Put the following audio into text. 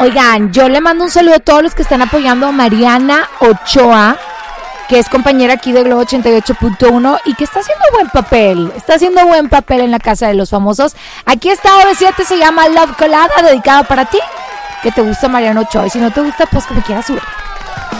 Oigan, yo le mando un saludo a todos los que están apoyando a Mariana Ochoa, que es compañera aquí de Globo 88.1 y que está haciendo buen papel en la Casa de los Famosos. Aquí está OV7, se llama Love Colada, dedicada para ti, que te gusta Mariana Ochoa, y si no te gusta, pues como quieras sube.